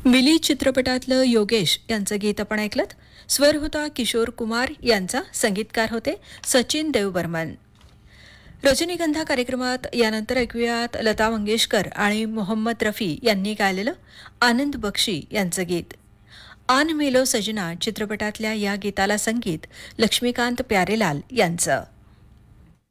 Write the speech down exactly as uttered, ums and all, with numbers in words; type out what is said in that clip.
Milli चित्रपटातलं योगेश यांचं गीत आपण ऐकलं. स्वर होता किशोर कुमार यांचा, संगीतकार होते सचिन देवबर्मन. रजनीगंधा कार्यक्रमात यानंतर ऐकूयात लता मंगेशकर आणि मोहम्मद रफी यांनी गायलेलं आनंद बक्षी यांचं गीत. आन मेलो सजना चित्रपटातल्या या गीताला संगीत लक्ष्मीकांत प्यारेलाल यांचं.